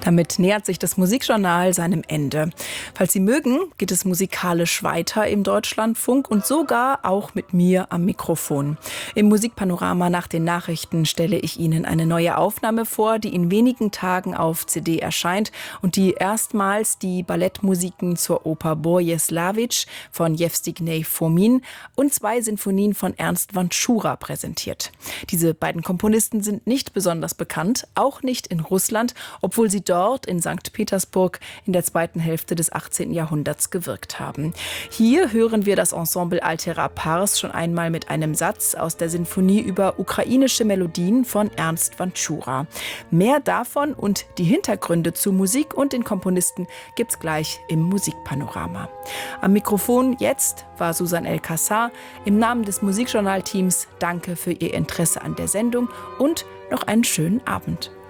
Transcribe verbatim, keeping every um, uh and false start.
Damit nähert sich das Musikjournal seinem Ende. Falls Sie mögen, geht es musikalisch weiter im Deutschlandfunk und sogar auch mit mir am Mikrofon. Im Musikpanorama nach den Nachrichten stelle ich Ihnen eine neue Aufnahme vor, die in wenigen Tagen auf C D erscheint und die erstmals die Ballettmusiken zur Oper Boris Slavic von Jewstignej Fomin und zwei Sinfonien von Ernst Vanczura präsentiert. Diese beiden Komponisten sind nicht besonders bekannt, auch nicht in Russland, obwohl sie dort in Sankt Petersburg in der zweiten Hälfte des achtzehnten Jahrhunderts gewirkt haben. Hier hören wir das Ensemble Altera Pars schon einmal mit einem Satz aus der Sinfonie über ukrainische Melodien von Ernst Vanczura. Mehr davon und die Hintergründe zu Musik und den Komponisten gibt's gleich im Musikpanorama. Am Mikrofon jetzt war Susan El-Kassar. Im Namen des Musikjournal-Teams danke für Ihr Interesse an der Sendung und noch einen schönen Abend.